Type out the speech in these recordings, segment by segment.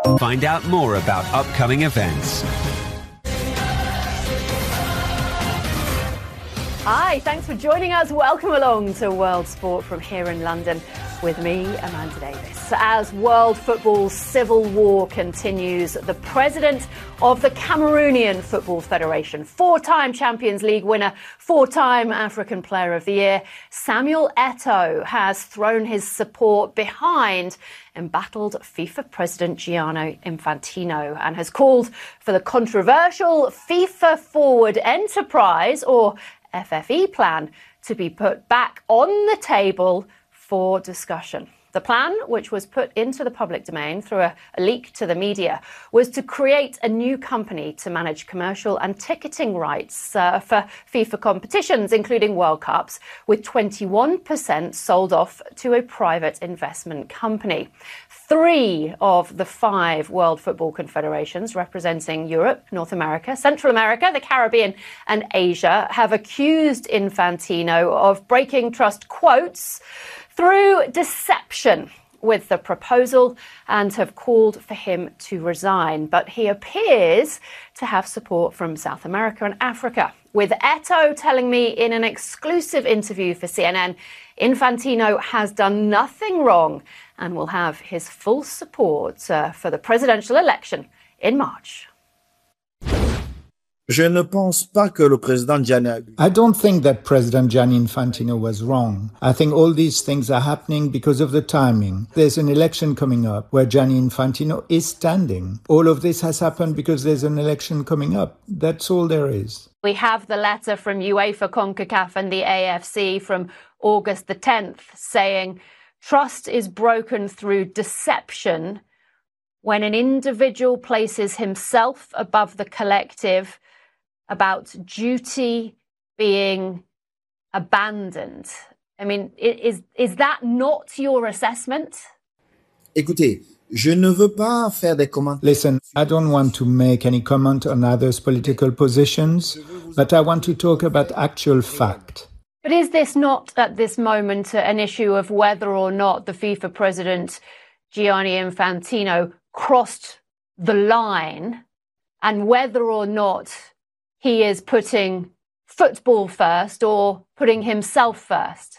Find out more about upcoming events. Hi, thanks for joining us. Welcome along to World Sport from here in London with me, Amanda Davis. As world football's civil war continues, the president of the Cameroonian Football Federation, four-time Champions League winner, four-time African Player of the Year, Samuel Eto'o, has thrown his support behind embattled FIFA President Gianni Infantino and has called for the controversial FIFA Forward Enterprise, or FFE plan, to be put back on the table for discussion. The plan, which was put into the public domain through a leak to the media, was to create a new company to manage commercial and ticketing rights for FIFA competitions, including World Cups, with 21% sold off to a private investment company. 3 of the 5 World Football Confederations representing Europe, North America, Central America, the Caribbean and Asia have accused Infantino of breaking trust, quotes, through deception with the proposal and have called for him to resign. But he appears to have support from South America and Africa, with Eto'o telling me in an exclusive interview for CNN, Infantino has done nothing wrong and will have his full support for the presidential election in March. Je ne pense pas que le président Gianni... I don't think that President Gianni Infantino was wrong. I think all these things are happening because of the timing. There's an election coming up where Gianni Infantino is standing. All of this has happened because there's an election coming up. That's all there is. We have the letter from UEFA, CONCACAF and the AFC from August the 10th saying trust is broken through deception when an individual places himself above the collective, about duty being abandoned. I mean, is that not your assessment? Écoutez, je ne veux pas faire des commentaires. Listen, I don't want to make any comment on others' political positions, but I want to talk about actual fact. But is this not, at this moment, an issue of whether or not the FIFA president, Gianni Infantino, crossed the line and whether or not he is putting football first or putting himself first?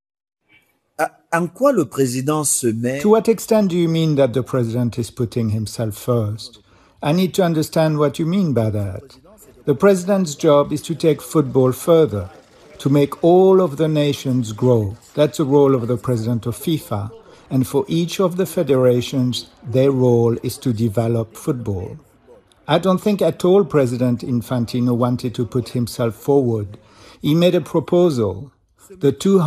En quoi le président se met? To what extent do you mean that the president is putting himself first? I need to understand what you mean by that. The president's job is to take football further, to make all of the nations grow. That's the role of the president of FIFA. And for each of the federations, their role is to develop football. I don't think at all President Infantino wanted to put himself forward. He made a proposal. The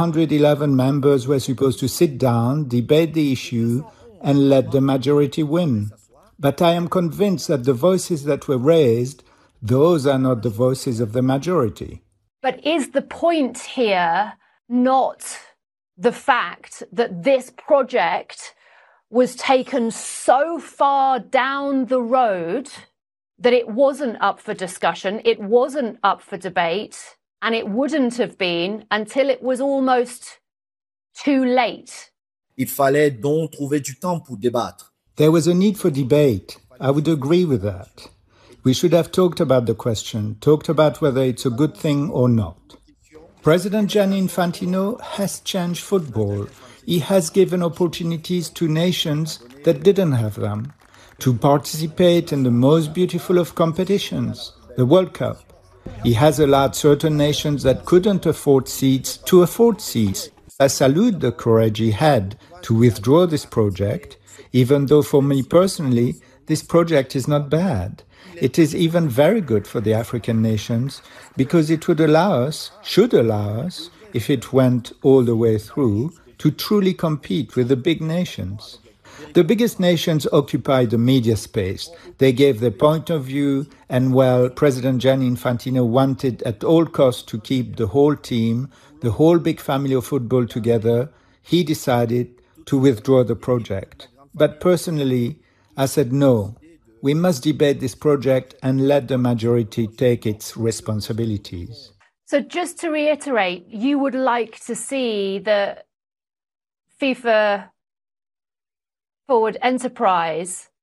211 members were supposed to sit down, debate the issue, and let the majority win. But I am convinced that the voices that were raised, those are not the voices of the majority. But is the point here not the fact that this project was taken so far down the road that it wasn't up for discussion, it wasn't up for debate, and it wouldn't have been until it was almost too late? Il fallait donc trouver du temps pour débattre. There was a need for debate. I would agree with that. We should have talked about the question, talked about whether it's a good thing or not. President Gianni Infantino has changed football. He has given opportunities to nations that didn't have them to participate in the most beautiful of competitions, the World Cup. He has allowed certain nations that couldn't afford seats to afford seats. I salute the courage he had to withdraw this project, even though for me personally, this project is not bad. It is even very good for the African nations because it would allow us, should allow us, if it went all the way through, to truly compete with the big nations. The biggest nations occupy the media space. They gave their point of view, and while President Gianni Infantino wanted at all costs to keep the whole team, the whole big family of football together, he decided to withdraw the project. But personally, I said no. We must debate this project and let the majority take its responsibilities. So just to reiterate, you would like to see the FIFA Forward Enterprise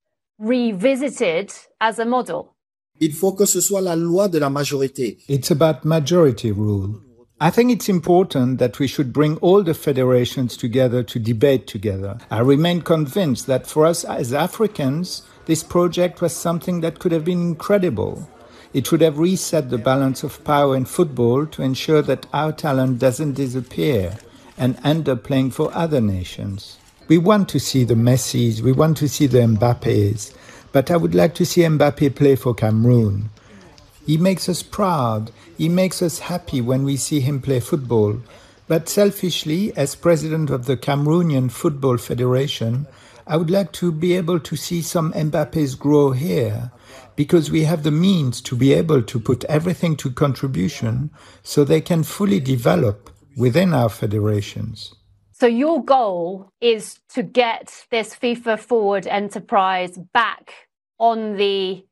revisited as a model? Il faut que ce soit la loi de la majorité. It's about majority rule. I think it's important that we should bring all the federations together to debate together. I remain convinced that for us as Africans, this project was something that could have been incredible. It would have reset the balance of power in football to ensure that our talent doesn't disappear and end up playing for other nations. We want to see the Messis, we want to see the Mbappés, but I would like to see Mbappé play for Cameroon. He makes us proud, he makes us happy when we see him play football. But selfishly, as president of the Cameroonian Football Federation, I would like to be able to see some Mbappés grow here, because we have the means to be able to put everything to contribution so they can fully develop within our federations. So your goal is to get this FIFA Forward enterprise back on the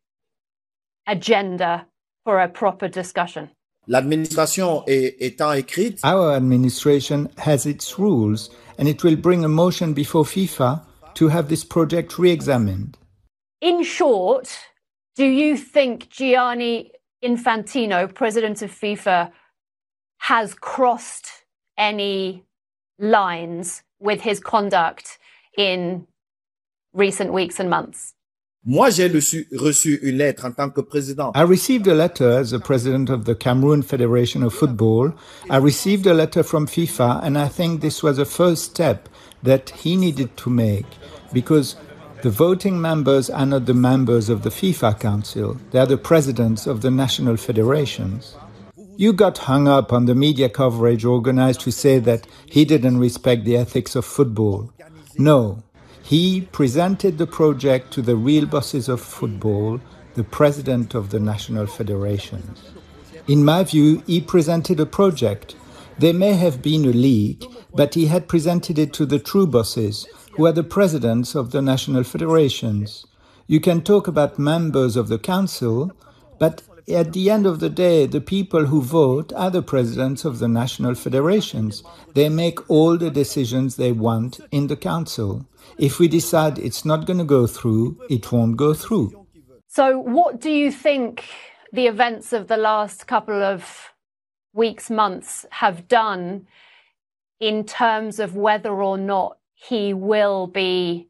agenda for a proper discussion. L'administration étant écrite. Our administration has its rules, and it will bring a motion before FIFA to have this project re-examined. In short, do you think Gianni Infantino, president of FIFA, has crossed any lines with his conduct in recent weeks and months? Moi, j'ai reçu une lettre en tant que président. I received a letter as the president of the Cameroon Federation of Football. I received a letter from FIFA, and I think this was a first step that he needed to make, because the voting members are not the members of the FIFA Council. They are the presidents of the national federations. You got hung up on the media coverage organized to say that he didn't respect the ethics of football. No. He presented the project to the real bosses of football, the president of the national federations. In my view, he presented a project. There may have been a leak, but he had presented it to the true bosses, who are the presidents of the national federations. You can talk about members of the council, but at the end of the day, the people who vote are the presidents of the national federations. They make all the decisions they want in the council. If we decide it's not going to go through, it won't go through. So what do you think the events of the last couple of weeks, months have done in terms of whether or not he will be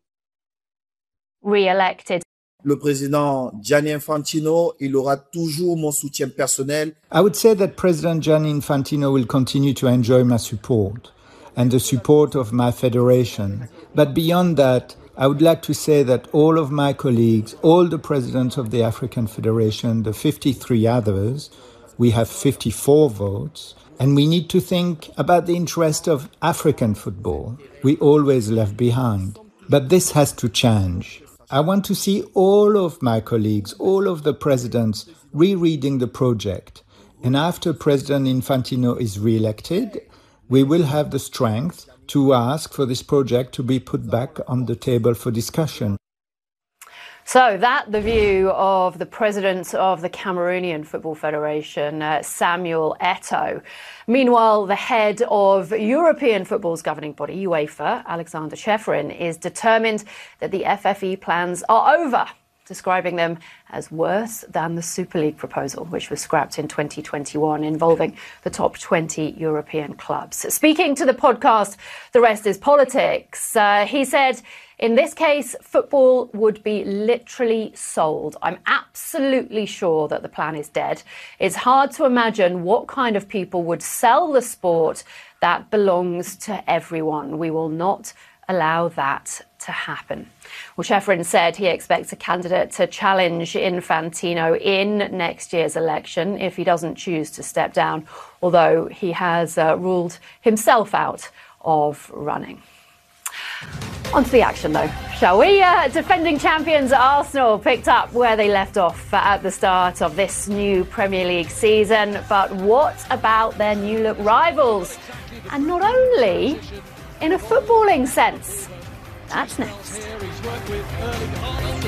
re-elected? Le président Gianni Infantino, il aura toujours mon soutien personnel. I would say that President Gianni Infantino will continue to enjoy my support and the support of my federation. But beyond that, I would like to say that all of my colleagues, all the presidents of the African Federation, the 53 others, we have 54 votes, and we need to think about the interest of African football. We always left behind. But this has to change. I want to see all of my colleagues, all of the presidents, rereading the project. And after President Infantino is re-elected, we will have the strength to ask for this project to be put back on the table for discussion. So that the view of the president of the Cameroonian Football Federation, Samuel Eto'o. Meanwhile, the head of European football's governing body, UEFA, Alexander Ceferin, is determined that the FFE plans are over, describing them as worse than the Super League proposal, which was scrapped in 2021, involving the top 20 European clubs. Speaking to the podcast, The Rest is Politics, he said, in this case, football would be literally sold. I'm absolutely sure that the plan is dead. It's hard to imagine what kind of people would sell the sport that belongs to everyone. We will not allow that to happen. Well, Ceferin said he expects a candidate to challenge Infantino in next year's election if he doesn't choose to step down, although he has ruled himself out of running. On to the action, though, shall we? Defending champions Arsenal picked up where they left off at the start of this new Premier League season. But what about their new-look rivals? And not only in a footballing sense. That's next.